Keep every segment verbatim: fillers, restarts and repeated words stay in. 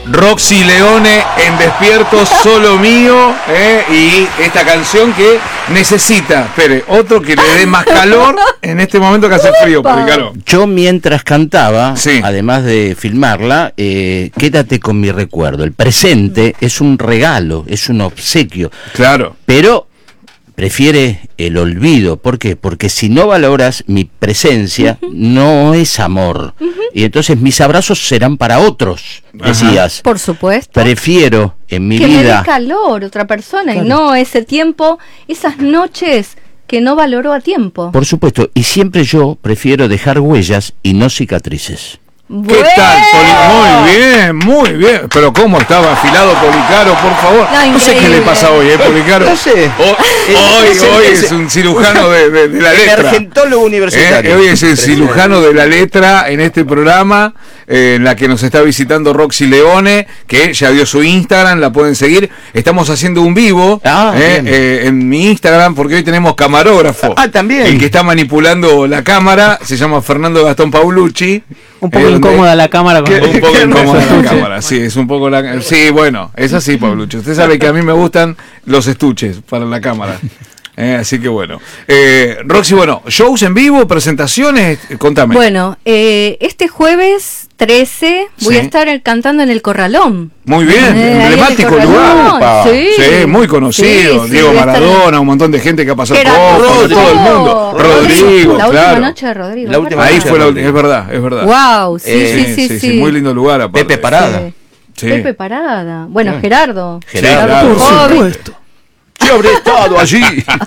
Roxy Leone en Despierto Solo Mío, ¿eh? Y esta canción que necesita, espere, otro que le dé más calor en este momento que hace frío, Policaro. Yo mientras cantaba, sí. además de filmarla, eh, quédate con mi recuerdo. El presente es un regalo, es un obsequio. Claro. Pero prefiere el olvido. ¿Por qué? Porque si no valoras mi presencia, uh-huh. no es amor. Uh-huh. Y entonces mis abrazos serán para otros, decías. Ajá. Por supuesto. Prefiero en mi que vida... Que me dé calor otra persona, claro. Y no ese tiempo, esas noches que no valoró a tiempo. Por supuesto, y siempre yo prefiero dejar huellas y no cicatrices. ¿Qué bueno. tal, Poli? Muy bien, muy bien. Pero cómo estaba afilado Policaro, por favor. No, no sé qué le pasa hoy, ¿eh, Policaro? No sé. O, hoy es, hoy es, es un cirujano de, de, de la letra. Emergentólogo universitario. Eh, hoy es el cirujano de la letra en este programa, eh, en la que nos está visitando Roxy Leone, que ya dio su Instagram, la pueden seguir. Estamos haciendo un vivo ah, eh, eh, en mi Instagram, porque hoy tenemos camarógrafo. Ah, también. El que está manipulando la cámara se llama Fernando Gastón Paulucci. Un poco eh, incómoda la cámara. Con un poco incómoda la cámara, sí, es un poco la... Sí, bueno, es así, Paulucci. Usted sabe que a mí me gustan los estuches para la cámara. Eh, así que bueno. Eh, Roxy, bueno, shows en vivo, presentaciones, contame. Bueno, eh, este jueves trece voy sí. a estar cantando en el Corralón. Muy bien, eh, emblemático lugar. Sí, sí, muy conocido. Sí, Diego sí, Maradona, un montón de gente que ha pasado por todo el mundo. Rodrigo, la claro. última noche de Rodrigo. La última Ahí noche fue la última, es verdad, es verdad. Wow, sí, eh, sí, sí, sí, sí, sí. Muy lindo lugar, aparte. Pepe Parada. Sí. Sí. Pepe Parada. Bueno, sí. Gerardo. Gerardo, Gerardo por supuesto. Yo habré estado allí.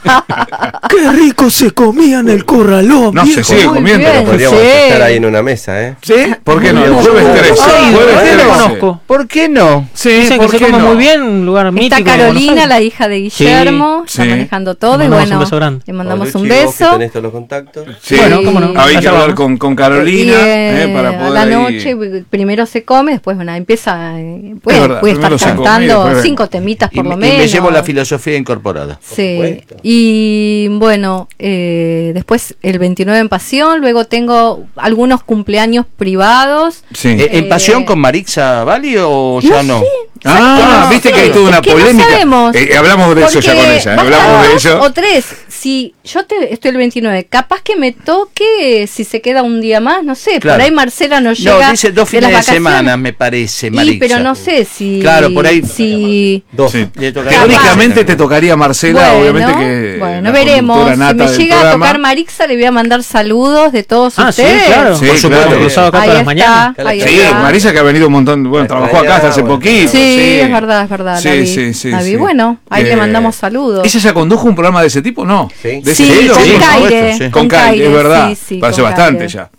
Qué rico se comía en el Corralón. No, se sigue Muy comiendo. bien, Podríamos sí. estar ahí en una mesa, ¿eh? ¿Sí? ¿Por qué no? El jueves trece. Ay, Jueves ¿por qué trece. lo conozco? ¿Por qué no? Sí, Dicen que ¿por se qué come no? muy bien, un lugar mítico. Está Carolina, la hija de Guillermo, Sí, está sí. manejando todo. Le Y mandamos bueno, un beso grande. le mandamos Paulucci, un vos que beso. tenés todos los contactos. Sí. Bueno, cómo no. Hay que Allá hablar vamos. con, con Carolina Y, eh, eh, para poder a la ahí- noche primero se come, después bueno, empieza eh, puede, verdad, puede estar primero se come y cantando después cinco temitas Y, por me- lo y menos. me llevo la filosofía incorporada. Sí, supuesto. y bueno, eh, después el veintinueve en Pasión, luego tengo algunos cumpleaños privados. Sí. Eh, ¿En Eh, Pasión con Marixa Bali o ya no? sé. Ah, No, viste sí, que hay toda una es que no polémica. sabemos. Eh, hablamos de eso ya Porque con ella. eh, va a Hablamos estar de dos ello. o tres. Si yo te, estoy el veintinueve, capaz que me toque, si se queda un día más, no sé. Claro. Por ahí Marcela no llega. No, dice dos de fines las de vacaciones. semana, me parece, Marixa. Y, pero no sé si. Claro, por ahí- Si, Dos. Sí. Le tocaría Teóricamente Marcela. te tocaría Marcela, bueno, obviamente que. bueno, la veremos. conductora Si nata me del llega a programa. tocar Marixa, le voy a mandar saludos de todos Ah, sí, ustedes. claro. Sí, Por supuesto, claro. cruzado acá Ahí todas las está, mañanas. ahí Sí, está. Marisa que ha venido un montón, bueno, La trabajó acá hasta hace extrañaba, poquito. Sí, es verdad, es verdad. Sí, la vi, sí, sí, la vi. sí. Bueno, ahí Eh, le mandamos saludos. ¿Ella ya condujo un programa de ese tipo? No. Sí. ¿De ese Sí, estilo? con Sí, por Caire. supuesto, sí. Con Con Caire, Caire, es verdad. sí, sí, Hace con bastante Caire. ya.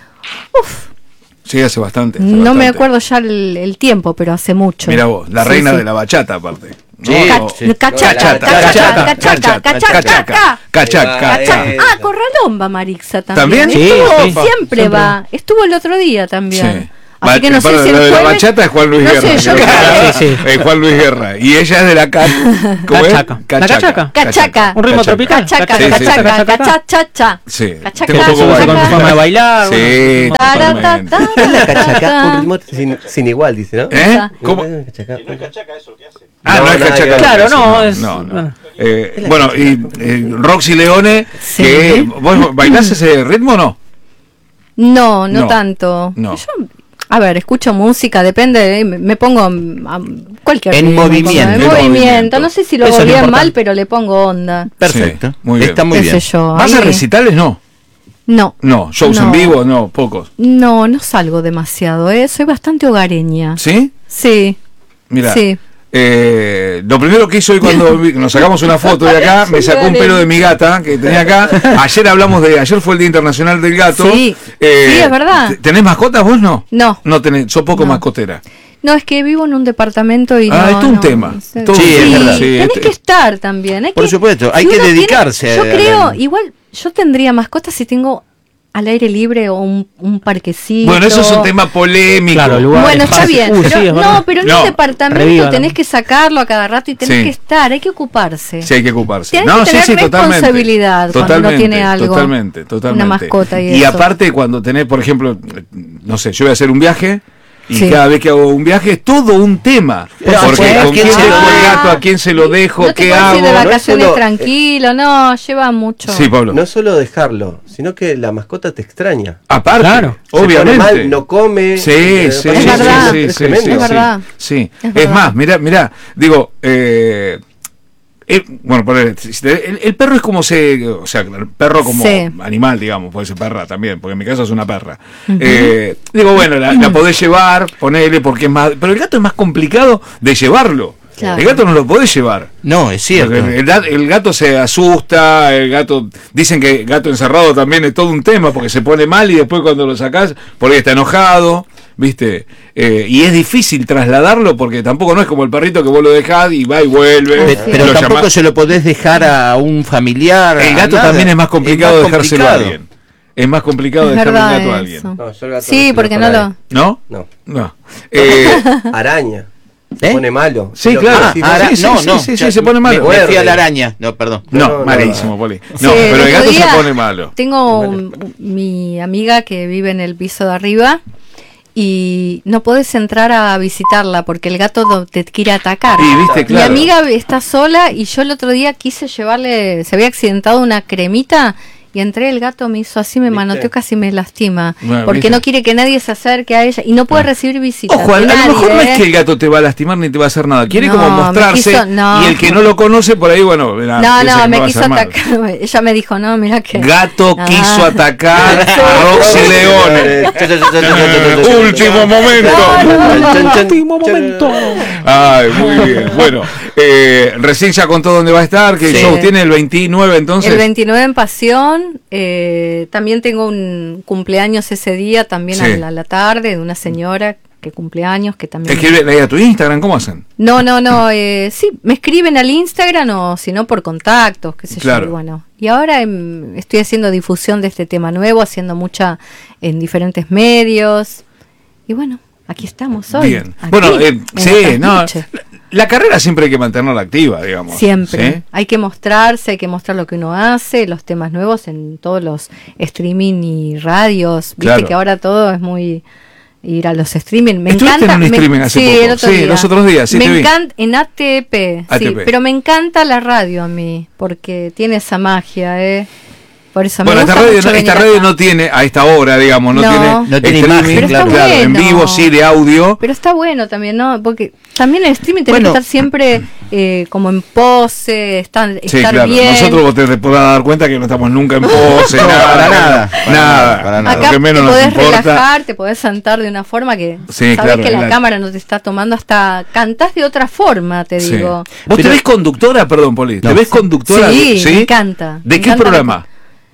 Sí, hace bastante. hace No bastante. me acuerdo ya el, el tiempo, pero hace mucho. Mira vos, la Sí, reina sí. de la bachata aparte. Sí, No, sí. Cachaca, Cachata, cachaca, cachata, cachaca, cachata, cachaca, cachaca, cachaca. cachaca. Ah, Corralón va Marixa ¿También? también. Sí, Estuvo, sí. siempre Siempre. va. Estuvo el otro día también. Sí. Así Va- que no sé para- si el lo de la jueves- bachata es Juan Luis no Guerra. sé, yo creo que creo. era, Sí, sí. eh, Juan Luis Guerra. Y ella es de la ca- ¿cómo es? Cachaca. ¿La cachaca? Cachaca. Un ritmo Cachaca. tropical. Cachaca, Sí, sí, cachaca, sí. cachacha. Sí. Cachaca, Tengo un poco Con cachaca. tu forma de bailar. Sí. bueno, Tara, totalmente. ta, ta, La ta, cachacá, ta. un ritmo sin, sin igual, dice, ¿no? ¿Eh? ¿Cómo? No es cachacá. Ah, no, No, es nada cachaca. que ver. Claro, no, Sí, es- No, no. bueno. Eh, bueno, y eh, Roxy Leone, Sí. que ¿vos bailás ese ritmo o no? No, no, No, tanto. no. Yo, a ver, escucho música, depende, eh, me, me pongo a cualquier En ritmo, movimiento. En En movimiento. movimiento. No sé si lo Eso hago es lo bien importante. mal, pero le pongo onda. Perfecto. Sí, muy bien. Está muy ¿Qué bien. sé yo? ¿Vas ahí- a recitales? No. No. No, shows No. en vivo, no, pocos. No, no salgo demasiado, ¿eh? Soy bastante hogareña. ¿Sí? Sí. Mira. Sí. Eh, lo primero que hice hoy cuando vi- nos sacamos una foto de acá, me sacó un pelo de mi gata que tenía acá. Ayer hablamos de, ayer fue el Día Internacional del Gato. Sí, Eh, sí, es verdad. ¿t- ¿Tenés mascotas vos no? No. No tenés, sos poco No. mascotera. No, es que vivo en un departamento y Ah, no, esto es un no, tema. sí, Todo un sí, tema. Sí, tenés este- que estar también. Hay Por que- supuesto, hay si que uno tiene- dedicarse yo a- creo, a- igual, yo tendría mascotas si tengo al aire libre o un, un parquecito. Bueno, eso es un tema polémico. Claro, lugar, Bueno, está espacio. bien, Uy, pero, sí, es verdad. no, pero en No, un departamento revívala. tenés que sacarlo a cada rato y tenés Sí. que estar, hay que ocuparse. Sí, hay que ocuparse. Tenés no, que sí, tener sí, totalmente. responsabilidad cuando uno Totalmente, tiene algo, Totalmente, totalmente. una mascota y Y eso. aparte, cuando tenés, por ejemplo, no sé, yo voy a hacer un viaje Y Sí. cada vez que hago un viaje es todo un tema. Pero, Porque ¿a con quién quién se dejo lo el dejo? gato, a quién se lo dejo, No te qué puedes hago. ir de vacaciones solo- tranquilo, no, lleva mucho. Sí, Pablo. No solo dejarlo, sino que la mascota te extraña. Aparte, Claro. Se pone obviamente. mal, no come. Sí, eh, sí, parece sí, Es verdad. sí, es sí, tremendo. sí, Es sí, verdad. sí. Es Es, verdad. más, mirá, mirá, digo, eh, eh, bueno, ponele, si te- el, el perro es como se, o sea, el perro como Sí. animal, digamos, puede ser perra también, porque en mi caso es una perra. Eh, digo, bueno, la, la podés llevar, ponele, porque es más, pero el gato es más complicado de llevarlo. Claro. El gato no lo podés llevar. No, es cierto. Porque El, ga- el gato se asusta, el gato, dicen que el gato encerrado también es todo un tema porque se pone mal y después cuando lo sacás, por ahí está enojado, ¿viste? Eh, y es difícil trasladarlo porque tampoco no es como el perrito que vos lo dejás y va y vuelve. Pe- sí. pero Lo tampoco llamás- se lo podés dejar a un familiar. El a gato nada. también es más complicado Es más dejárselo a complicado. alguien. Es más complicado Es dejarle un verdad gato a eso. alguien. No, yo el gato Sí, no porque se no lo lo... ¿No? No. No. Eh, Araña. Se ¿Eh? pone malo. Sí, Lo claro. que Ah, decimos- ara- sí, sí, no, sí, no, sí, ya sí, se pone malo. Me, me fui a Muerde. la araña. No, perdón. no, No, no, malísimo, no. Poli. No, Sí, pero el otro gato día se pone malo. Tengo un- mi amiga que vive en el piso de arriba y no podés entrar a visitarla porque el gato do- te quiere atacar. Y viste, Mi claro. amiga está sola y yo el otro día quise llevarle, se había accidentado una cremita y entré, el gato me hizo así, me ¿Viste? manoteó, casi me lastima. Bueno, porque ¿viste? no quiere que nadie se acerque a ella y no puede recibir visitas. Ojo, a, a de lo nadie, mejor no ¿eh? es que el gato te va a lastimar ni te va a hacer nada. Quiere No, como me mostrarse. quiso- no. Y el que no lo conoce, por ahí, bueno, verá, No, piensa no, que me va a quiso hacer mal. atacar. Ella me dijo, no, mira que... Gato Ah. quiso atacar a Roxy Leone. Último momento. Último momento. Ay, muy bien. Bueno, eh, recién ya contó dónde va a estar, que el Sí. show tiene el veintinueve entonces. El veintinueve en Pasión, eh, también tengo un cumpleaños ese día, también Sí. a, la, a la tarde, de una señora que cumpleaños, que también... Escribe ahí a tu Instagram, ¿cómo hacen? No, no, no, eh, sí, me escriben al Instagram o si no por contactos, qué sé Claro. yo, y bueno. Y ahora em, estoy haciendo difusión de este tema nuevo, haciendo mucha en diferentes medios, y bueno, aquí estamos hoy. Bien. aquí, Bueno, eh, en sí, la no. noche. La, la carrera siempre hay que mantenerla activa, digamos. Siempre. ¿sí? Hay que mostrarse, hay que mostrar lo que uno hace, los temas nuevos en todos los streaming y radios. Viste Claro. que ahora todo es muy ir a los streaming. Me Estuviste encanta. en un me- streaming hace sí, poco. el otro Sí, día. los otros días, sí, me te vi. encanta en A T P, A T sí, P. pero me encanta la radio a mí, porque tiene esa magia, ¿eh? Por eso Bueno, me esta gusta radio, mucho no, esta venir radio acá. no tiene, a esta hora, digamos, no, No. tiene, No tiene streaming, imagen, Pero está claro, en bueno. vivo sí, de audio. Pero está bueno también, ¿no? Porque también el streaming tiene Bueno. que estar siempre eh, como en pose, estar, Sí, estar claro. bien. Nosotros vos te, te podrás dar cuenta que no estamos nunca en pose, No, nada, para nada, para nada, nada, para nada. Lo Acá que menos te nos podés importa. relajar, te podés sentar de una forma que Sí, sabes claro, que la la- cámara no te está tomando, hasta cantás de otra forma, te Sí. digo. ¿Vos te Pero- ves conductora, perdón, Poli? ¿Te No. ves conductora? Sí, ¿Sí? me encanta. ¿De Me qué encanta programa?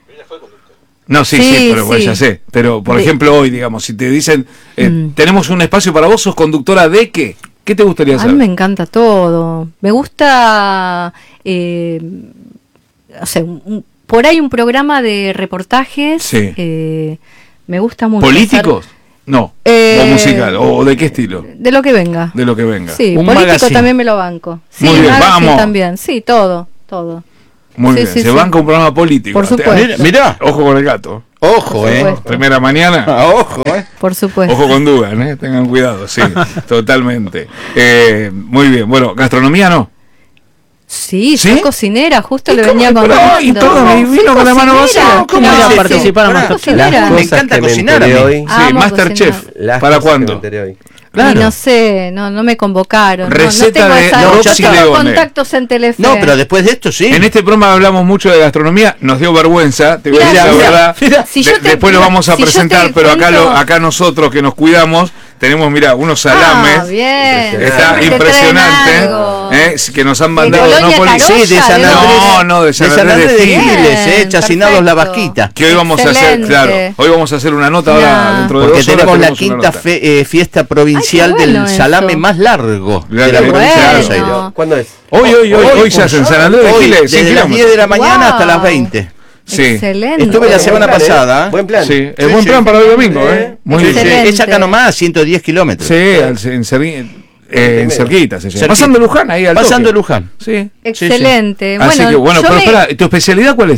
No, sí, sí, Sí, pero pues sí. ya sé. Pero, por De- ejemplo, hoy, digamos, si te dicen, eh, Mm. tenemos un espacio para vos, sos conductora de qué? ¿Qué te gustaría A hacer? mí me encanta todo. Me gusta, eh, o sea, un- un- por ahí un programa de reportajes. Sí. eh, me gusta mucho. ¿Políticos? No. Eh, ¿O musical? ¿O de qué estilo? hacer- De lo que venga. De lo que venga. Sí, Un político magazine. también me lo banco. Sí, Muy bien, magazine vamos. también. Sí, todo, todo. Muy Sí, bien. sí, Se sí. banca un programa político. Por supuesto. Mira, mirá. Ojo con el gato. Ojo, Por eh. supuesto. Primera mañana. Ah, ojo, eh. Por supuesto. Ojo con Dugan, ¿eh? Tengan cuidado, sí, totalmente. Eh, muy bien, bueno, gastronomía no. Sí, ¿Sí? soy cocinera, justo ¿Y le cómo? venía Pero, contando. y todo, me vino Soy con la mano cocinera. vacía. ¿Cómo No, ibas a sí, participar a soy Masterchef? cocinera. Las Me cosas encanta que me cocinar a enteré mí. hoy. Amo Sí, Masterchef. cocinar. Las ¿Para cosas que me cuándo? enteré hoy. Y no sé, no, no me convocaron. no, Receta no tengo de esa, Roxy no tengo Leone. contactos en Telefe. No, pero después de esto sí. En este programa hablamos mucho de gastronomía, nos dio vergüenza, te voy a Mira, decir la mira, verdad. mira. Si De- yo te- después lo vamos a si yo presentar, te pero acá, cuento- lo, acá nosotros que nos cuidamos, tenemos, mira, unos salames. Ah, bien. Está Siempre te impresionante, traen algo. ¿eh? que nos han mandado Colonia no, Poli- Carolla, Sí, de San ¿de Andrés. dónde? No, no, de San Andrés de de Giles. Giles, eh, Bien, chacinados la perfecto. vasquita. que hoy vamos a hacer, Excelente. claro, hoy vamos a hacer una nota ahora No. dentro de Porque dos horas tenemos la tenemos una quinta nota. fe- eh, fiesta provincial Ay, qué bueno del salame eso. más largo La- de la qué provincia de Buenos bueno. Aires. No. ¿Cuándo es? Hoy, hoy, hoy, hoy, Hoy, se hace en San Andrés de Hoy, Giles, cien desde las kilómetros. diez de la mañana Wow. hasta las veinte. Sí. Excelente. Estuve la semana Buen plan, ¿eh? pasada. Buen plan. Sí, es Sí, buen sí. plan para hoy domingo, Sí. ¿eh? Muy Sí, bien. sí, Excelente. es acá nomás, ciento diez kilómetros. Sí, al- en, Cerri- eh, en Cerquita se llama. Cerquita. Pasando Luján, ahí al Pasando toque. Luján. Sí. Excelente. Así Bueno, que bueno, yo pero me- espera, ¿tu especialidad cuál es?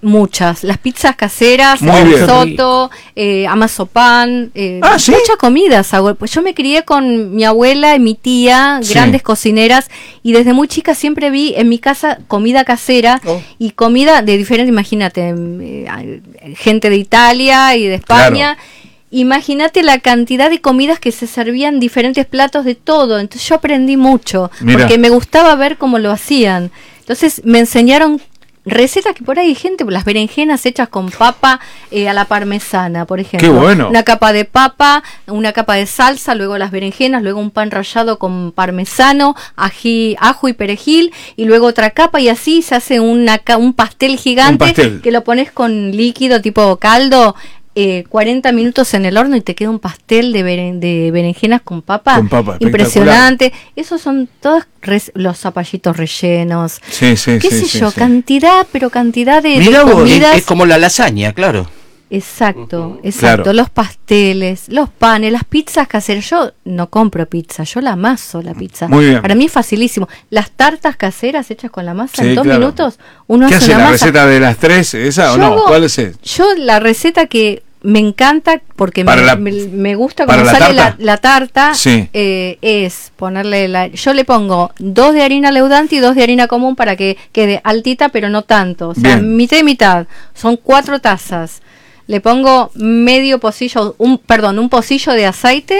muchas. Las pizzas caseras, Muy el bien. risotto, eh, amazopan, eh, Ah, ¿sí? muchas comidas hago. Pues yo me crié con mi abuela y mi tía, Sí. grandes cocineras, y desde muy chica siempre vi en mi casa comida casera Oh. y comida de diferentes, imagínate, eh, gente de Italia y de España. Claro. Imagínate la cantidad de comidas que se servían, diferentes platos de todo. Entonces yo aprendí mucho, Mira. porque me gustaba ver cómo lo hacían. Entonces me enseñaron recetas que por ahí hay gente, las berenjenas hechas con papa eh, a la parmesana, por ejemplo. Qué bueno. Una capa de papa, una capa de salsa, luego las berenjenas, luego un pan rallado con parmesano, ají, ajo y perejil, y luego otra capa, y así se hace una, ca- un pastel gigante Un pastel. que lo pones con líquido tipo caldo. Eh, cuarenta minutos en el horno y te queda un pastel de, beren- de berenjenas con papa, Con papa, impresionante. Esos son todos res- los zapallitos rellenos, Sí, sí, qué sí, sé sí, yo, sí. cantidad, pero cantidad de, de Mirá vos, comidas. Es, es como la lasaña, claro. Exacto, exacto. Claro. Los pasteles, los panes, las pizzas caseras. Yo no compro pizza, yo la amaso la pizza. Muy bien. Para mí es facilísimo. Las tartas caseras hechas con la masa Sí, en dos claro. minutos, uno ¿Qué hace hace una la masa. receta de las tres? ¿Esa o Yo no? hago- ¿Cuál es? el- Yo la receta que me encanta porque Para me, la- me, me gusta para cómo la sale tarta. la, la tarta, Sí. eh, es ponerle la... Yo le pongo dos de harina leudante y dos de harina común para que quede altita, pero no tanto. O sea, Bien. mitad y mitad. Son cuatro tazas. Le pongo medio pocillo, un perdón, un pocillo de aceite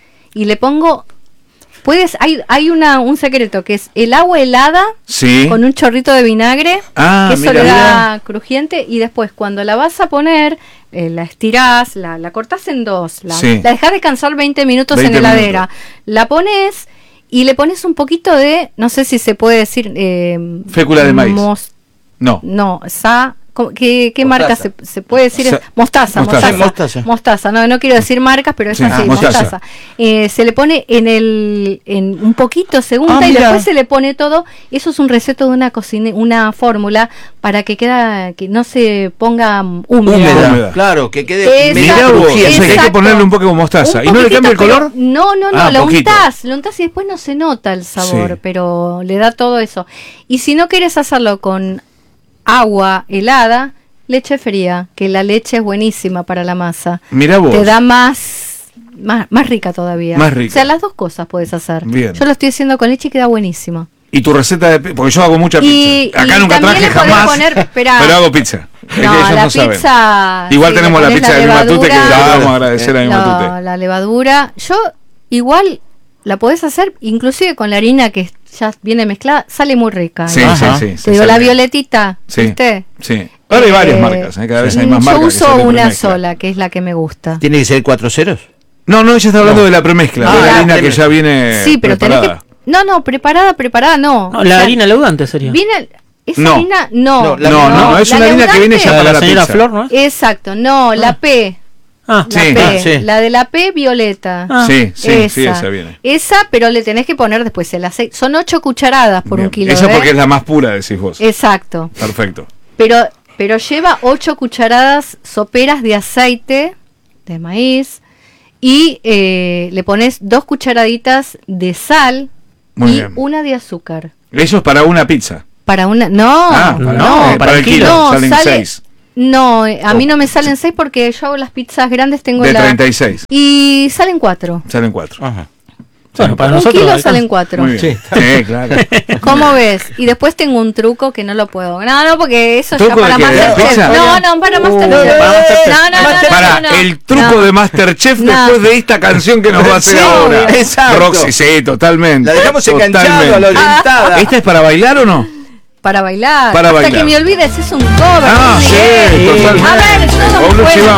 y le pongo... Puedes, hay, hay una, un secreto que es el agua helada Sí. con un chorrito de vinagre, Ah, que eso mira, le da mira. crujiente, y después cuando la vas a poner, eh, la estirás, la, la cortás en dos, la, Sí. la dejás descansar veinte minutos veinte en heladera, minutos. la pones y le pones un poquito de, no sé si se puede decir... Eh, Fécula de maíz. mos- No. no, sa... ¿cómo- ¿Qué, qué Mostaza. marca se, se puede decir? Sa- Mostaza, mostaza. mostaza, Mostaza. mostaza. No, no quiero decir marcas, pero es Sí, así, ah, mostaza. mostaza. Eh, se le pone en el, en un poquito segunda Ah, y mira. después se le pone todo. Eso es un receto de una cocina, una fórmula para que queda, que no se ponga um, húmeda. Húmeda, Húmeda. claro, que quede Exacto. medio Mirá vos, crujiente. o sea que hay que Exacto. ponerle un poco de mostaza. Un ¿Y no le poquitito, cambia el pero- color? No, no, no, Ah, lo poquito. untás, lo untás y después no se nota el sabor, Sí. pero le da todo eso. Y si no quieres hacerlo con agua helada, leche fría, que la leche es buenísima para la masa. Mirá vos. Te da más, más, más rica todavía. Más rica. O sea, las dos cosas puedes hacer. Bien. Yo lo estoy haciendo con leche y queda buenísimo. ¿Y tu receta de pi- porque yo hago mucha Y- pizza? Acá y nunca también traje le podés jamás, poner- esperá. pero hago pizza. Es que No, ellos la no saben. pizza... Igual sí, tenemos le la ponés pizza de mi matute que levadura. la vamos a agradecer a mi No, matute. la levadura, yo igual la podés hacer, inclusive con la harina que ya viene mezclada, sale muy rica. Sí, Ajá. sí, sí. Te se digo, sale la bien. violetita, Sí, ¿viste? sí. Ahora hay varias Eh, marcas, ¿eh? Cada vez hay sí. más marcas. Yo que se uso le una premezclan. sola, que es la que me gusta. ¿Tiene que ser cuatro ceros? No, no, ella está hablando No. de la premezcla, Ah, de la la harina que premezcla. ya viene Sí, pero tenés preparada. que... No, no, preparada, preparada, no. No, O la sea, harina leudante sería. Viene... Esa No. harina, no. No, la- No, no, es la una harina que viene ya leudante- La de para la la señora pizza. Flor, ¿no es? Exacto, no, la P. Ah, La Sí. P, Ah, sí. la de la P violeta. Ah. Sí, sí, sí, esa viene. Esa, pero le tenés que poner después el aceite. Son ocho cucharadas por Bien. un kilo. Esa ¿eh? porque es la más pura, decís vos. Exacto. Perfecto. Pero, pero lleva ocho cucharadas soperas de aceite de maíz y eh, le pones dos cucharaditas de sal Muy y bien. una de azúcar. Eso es para una pizza. Para una... No, Ah, para, no, eh, para el kilo, no, salen sale- seis. No, eh, a mí Oh. no me salen seis porque yo hago las pizzas grandes, tengo De la... treinta y seis. Y salen cuatro. Salen cuatro. Ajá. bueno, para Un nosotros. kilo alcanza. salen cuatro. Muy bien. Sí, claro. ¿Cómo ves? Y después tengo un truco que no lo puedo. No, no, porque eso ya ¿Truco de para qué? ¿De la Masterchef. pizza? No, no, para Masterchef. para Masterchef. No, no, no, no, Para no, no. el truco No. de Masterchef No. después de esta canción que nos va a hacer Sí, ahora. exacto. Roxy, sí, totalmente. La dejamos enganchado a la Totalmente. orientada. ¿Esta es para bailar o no? Para bailar. Para Hasta bailar. que me olvides, es un cover. Ah, Luis sí, Miguel. totalmente. A ver, todos Con Luchi pueden.